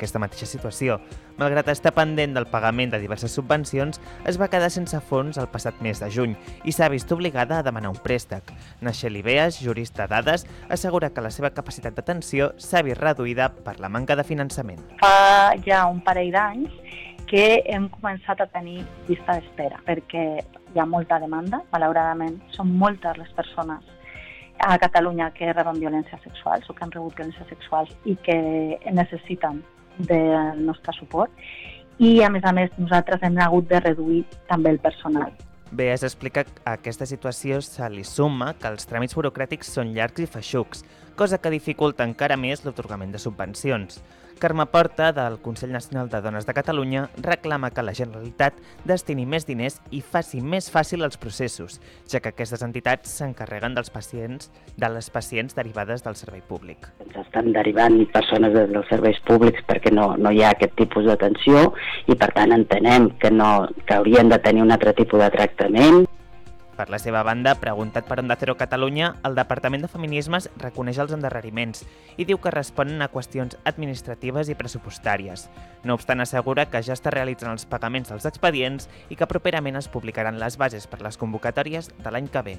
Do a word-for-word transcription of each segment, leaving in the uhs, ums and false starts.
aquesta mateixa situació. Malgrat estar pendent del pagament de diverses subvencions, es va quedar sense fons el passat mes de juny i s'ha vist obligada a demanar un préstec. Naixeli Beas, jurista d'Ades, assegura que la seva capacitat d'atenció s'ha vist reduïda per la manca de finançament. Fa ja un parell d'anys que hem començat a tenir llista d'espera, perquè hi ha molta demanda, malauradament. Són moltes les persones a Catalunya que reben violències sexuals o que han rebut violències sexuals i que necessiten del nostre suport. I, a més a més, nosaltres hem hagut de reduir també el personal. Beas explica que a aquesta situació se li suma que els tràmits burocràtics són llargs i feixucs, cosa que dificulta encara més l'atorgament de subvencions. Carme Porta, del Consell Nacional de Dones de Catalunya, reclama que la Generalitat destini més diners i faci més fàcil els processos, ja que aquestes entitats s'encarreguen dels pacients, de les pacients derivades del servei públic. Ens estan derivant persones dels serveis públics perquè no, no hi ha aquest tipus d'atenció i, per tant, entenem que, no, que haurien de tenir un altre tipus de tractament. Per la seva banda, preguntat per Onda Cero Catalunya, el Departament de Feminismes reconeix els endarreriments i diu que responen a qüestions administratives i pressupostàries. No obstant, assegura que ja està realitzant els pagaments dels expedients i que properament es publicaran les bases per les convocatòries de l'any que ve.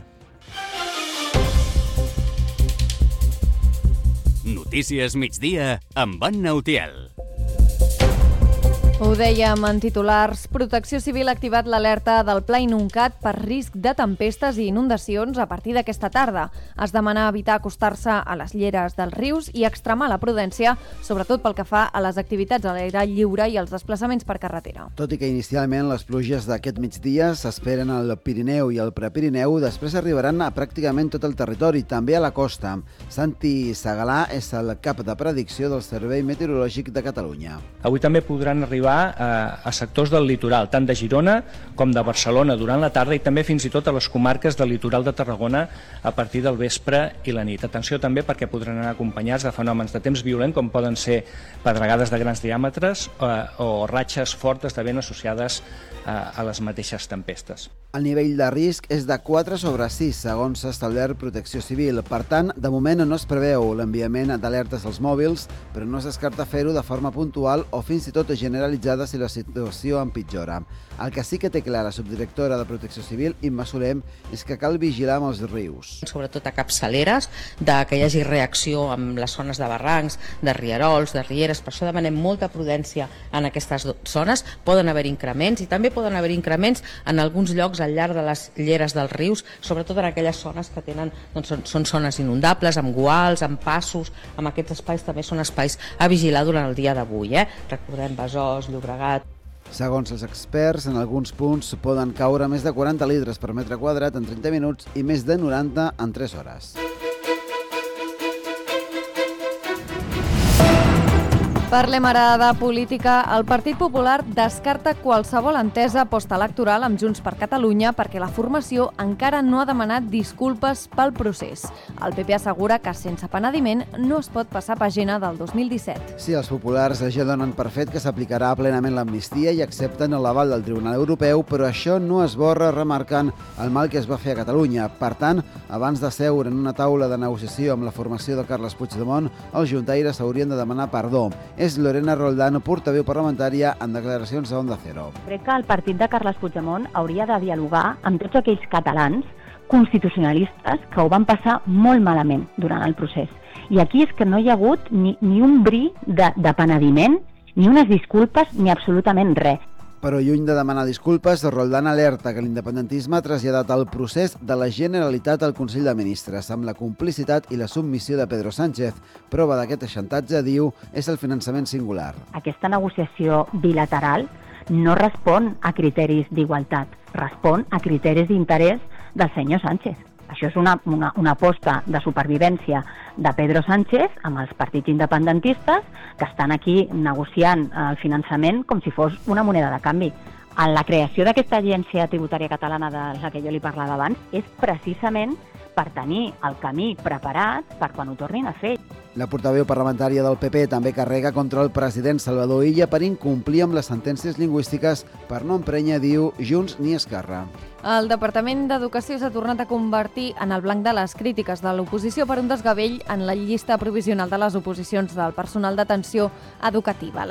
Notícies migdia amb Anna Utiel. Ho dèiem en titulars, Protecció Civil ha activat l'alerta del Pla Inuncat per risc de tempestes i inundacions a partir d'aquesta tarda. Es demana evitar acostar-se a les lleres dels rius i extremar la prudència, sobretot pel que fa a les activitats a l'aire lliure i els desplaçaments per carretera. Tot i que inicialment les pluges d'aquest migdia s'esperen al Pirineu i al Prepirineu, després arribaran a pràcticament tot el territori, també a la costa. Santi Segalà és el cap de predicció del Servei Meteorològic de Catalunya. Avui també podran arribar a sectors del litoral, tant de Girona com de Barcelona durant la tarda i també fins i tot a les comarques del litoral de Tarragona a partir del vespre i la nit. Atenció també perquè podran anar acompanyats de fenòmens de temps violent com poden ser pedregades de grans diàmetres o ratxes fortes de vent associades a les mateixes tempestes. El nivell de risc és de quatre sobre sis, segons s'ha establert Protecció Civil. Per tant, de moment no es preveu l'enviament d'alertes als mòbils, però no es descarta fer-ho de forma puntual o fins i tot generalitzada si la situació empitjora. El que sí que té clar la subdirectora de Protecció Civil, Imma Solem, és que cal vigilar amb els rius. Sobretot a capçaleres, de que hi hagi reacció amb les zones de barrancs, de rierols, de rieres. Per això demanem molta prudència en aquestes zones. Poden haver increments i també poden haver increments en alguns llocs al llarg de les lleres dels rius, sobretot en aquelles zones que tenen, doncs, són, són zones inundables, amb guals, amb passos, amb aquests espais també són espais a vigilar durant el dia d'avui. Eh? Recordem Besòs, Llobregat. Segons els experts, en alguns punts poden caure més de quaranta litres per metre quadrat en trenta minuts i més de noranta en tres hores. Parlem ara de política. El Partit Popular descarta qualsevol entesa postelectoral amb Junts per Catalunya perquè la formació encara no ha demanat disculpes pel procés. El P P assegura que sense penediment no es pot passar pàgina del dos mil disset. Sí, els populars ja donen per fet que s'aplicarà plenament l'amnistia i accepten l'aval del Tribunal Europeu, però això no es borra remarcant el mal que es va fer a Catalunya. Per tant, abans de seure en una taula de negociació amb la formació de Carles Puigdemont, els juntaires haurien de demanar perdó. És Lorena Roldán, portaveu parlamentària, en declaracions a Onda Cero. Crec que el partit de Carles Puigdemont hauria de dialogar amb tots aquells catalans constitucionalistes que ho van passar molt malament durant el procés. I aquí és que no hi ha hagut ni, ni un bri de, de penediment, ni unes disculpes, ni absolutament res. Però lluny de demanar disculpes, Roldán alerta que l'independentisme ha traslladat el procés de la Generalitat al Consell de Ministres, amb la complicitat i la submissió de Pedro Sánchez. Prova d'aquest xantatge, diu, és el finançament singular. Aquesta negociació bilateral no respon a criteris d'igualtat, respon a criteris d'interès del senyor Sánchez. Això és una, una, una aposta de supervivència de Pedro Sánchez amb els partits independentistes que estan aquí negociant el finançament com si fos una moneda de canvi. En la creació d'aquesta agència tributària catalana de la que jo li parlava abans és precisament per tenir el camí preparat per quan ho tornin a fer. La portaveu parlamentària del P P també carrega contra el president Salvador Illa per incomplir amb les sentències lingüístiques per no emprènyer, diu, Junts ni Esquerra. El Departament d'Educació s'ha tornat a convertir en el blanc de les crítiques de l'oposició per un desgavell en la llista provisional de les oposicions del personal d'atenció educativa.